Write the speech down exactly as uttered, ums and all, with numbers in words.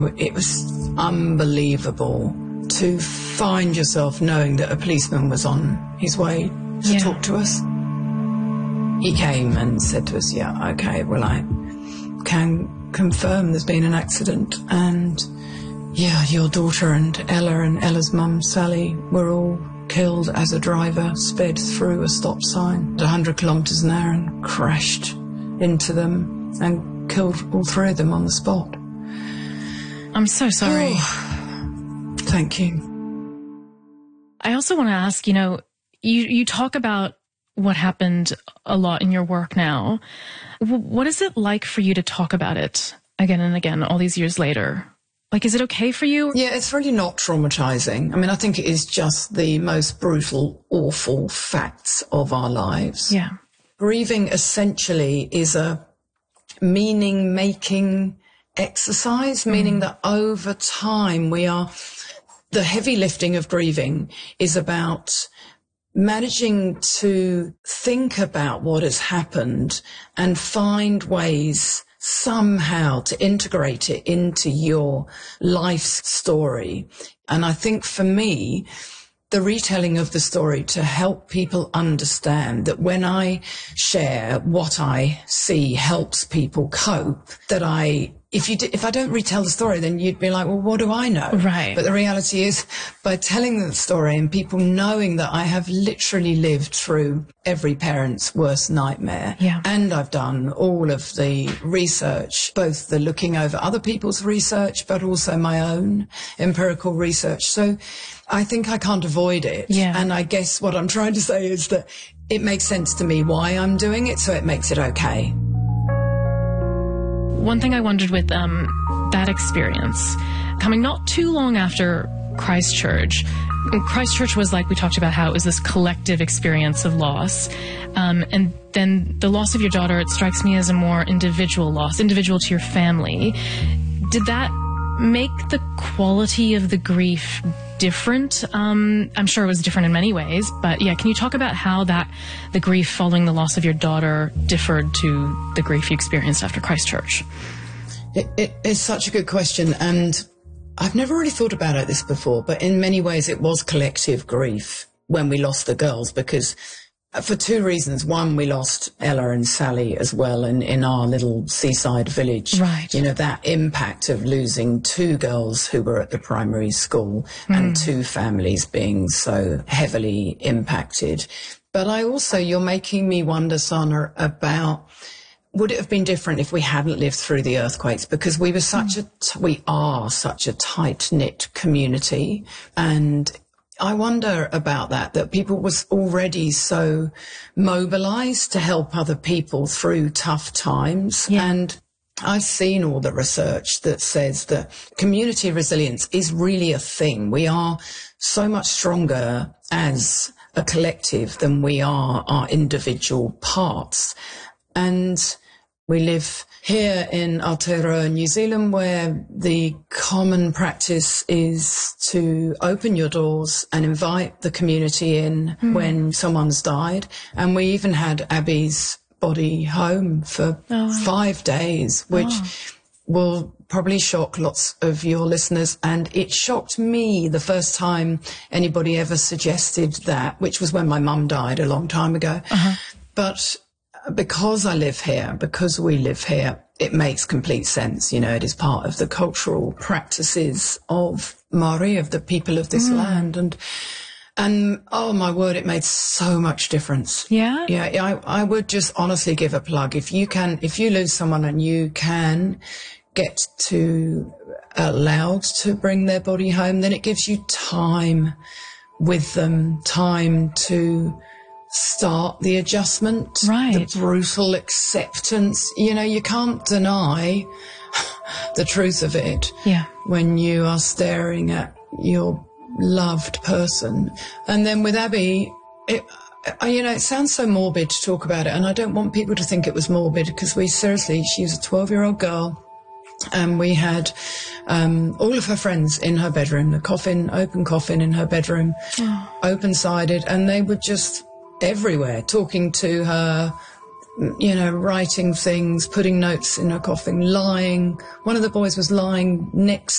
It was unbelievable to find yourself knowing that a policeman was on his way to yeah. talk to us. He came and said to us, yeah, okay, well, I can confirm there's been an accident, and yeah, your daughter and Ella and Ella's mum, Sally, were all killed as a driver sped through a stop sign at one hundred kilometres an hour and crashed into them and killed all three of them on the spot. I'm so sorry. Oh, thank you. I also want to ask, you know, you, you talk about what happened a lot in your work now. W- what is it like for you to talk about it again and again all these years later? Like, is it okay for you? Yeah, it's really not traumatizing. I mean, I think it is just the most brutal, awful facts of our lives. Yeah. Grieving essentially is a meaning-making exercise, mm. meaning that over time we are... The heavy lifting of grieving is about managing to think about what has happened and find ways somehow to integrate it into your life's story. And I think for me, the retelling of the story to help people understand that when I share what I see helps people cope, that I, if you, if I don't retell the story, then you'd be like, well, what do I know? Right. But the reality is, by telling the story and people knowing that I have literally lived through every parent's worst nightmare, yeah. and I've done all of the research, both the looking over other people's research, but also my own empirical research. So I think I can't avoid it. Yeah. And I guess what I'm trying to say is that it makes sense to me why I'm doing it, so it makes it okay. One thing I wondered with um, that experience, coming not too long after Christchurch, Christchurch was like, we talked about how it was this collective experience of loss. Um, and then the loss of your daughter, it strikes me as a more individual loss, individual to your family. Did that make the quality of the grief different? Um, I'm sure it was different in many ways, but yeah, can you talk about how that, the grief following the loss of your daughter differed to the grief you experienced after Christchurch? It, it is such a good question, and I've never really thought about it this before, but in many ways it was collective grief when we lost the girls, because for two reasons. One, we lost Ella and Sally as well in, in our little seaside village. Right. You know, that impact of losing two girls who were at the primary school mm. and two families being so heavily impacted. But I also, you're making me wonder, Sana, about would it have been different if we hadn't lived through the earthquakes? Because we were such mm. a, we are such a tight-knit community, and I wonder about that, that people was already so mobilized to help other people through tough times. Yeah. And I've seen all the research that says that community resilience is really a thing. We are so much stronger as a collective than we are our individual parts. And we live here in Aotearoa, New Zealand, where the common practice is to open your doors and invite the community in mm. when someone's died. And we even had Abby's body home for oh. five days, which oh. will probably shock lots of your listeners. And it shocked me the first time anybody ever suggested that, which was when my mum died a long time ago. Uh-huh. But because I live here, because we live here, it makes complete sense. You know, it is part of the cultural practices of Māori, of the people of this mm. land. And, and oh my word, it made so much difference. Yeah? Yeah, I, I would just honestly give a plug. If you can, if you lose someone and you can get to allowed to bring their body home, then it gives you time with them, time to start the adjustment, right. the brutal acceptance. You know, you can't deny the truth of it yeah. when you are staring at your loved person. And then with Abby, it, you know, it sounds so morbid to talk about it, and I don't want people to think it was morbid, because we seriously, she was a twelve-year-old girl, and we had um, all of her friends in her bedroom, the coffin, open coffin in her bedroom, oh. open-sided, and they were just everywhere, talking to her, you know, writing things, putting notes in her coffin, lying. One of the boys was lying next